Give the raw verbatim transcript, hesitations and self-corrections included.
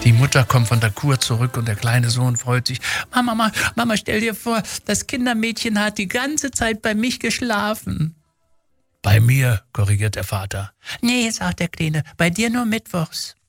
Die Mutter kommt von der Kur zurück und der kleine Sohn freut sich. Mama, Mama, Mama, stell dir vor, das Kindermädchen hat die ganze Zeit bei mich geschlafen. Bei mir, korrigiert der Vater. Nee, sagt der Kleine, bei dir nur mittwochs.